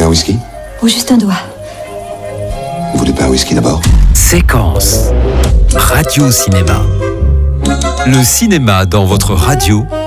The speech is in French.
whisky? Ou juste un doigt. Vous voulez pas un whisky d'abord? Séquence. Radio-cinéma. Le cinéma dans votre radio